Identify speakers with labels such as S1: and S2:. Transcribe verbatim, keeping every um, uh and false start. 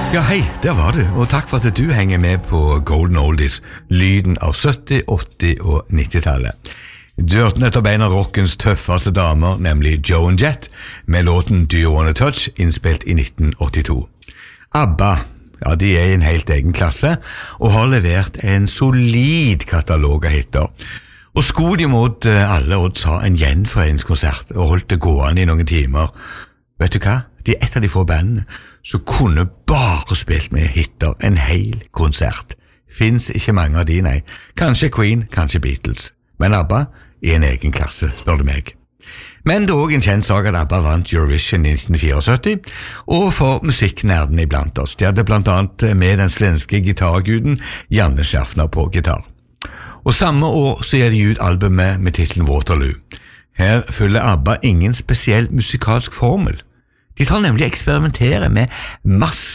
S1: Ja, hei, der var du, og takk for at du henger med på Golden Oldies, lyden av sytti-, åtti- og nitti-tallet. Du hørte nettopp en av rockens tøffeste damer, nemlig Joan Jett, med låten Do You Wanna Touch, innspilt i nitten åttito. ABBA, ja, de er i en helt egen klasse, og har levert en solid katalog av hitter. Og skulle de mot alle odds ha en gjenforeningskonsert og holdt det gående i noen timer. Vet du hva? De er et av de få bandene som kunne bare spilt med hitter en hel konsert. Finns ikke mange av de, nei. Kanskje Queen, kanskje Beatles. Men ABBA i en egen klasse, spør du meg. Men det er også en kjent sak at ABBA vant Eurovision i nitten syttifire, og for musikknerdene iblant oss. De hadde blant annet med den svenske gitarguden Janne Schaffner på gitar. Og samme år så gir de ut albumet med titlen Waterloo. Her følger ABBA ingen spesiell musikalsk formel. De tar nemlig eksperimentere med masse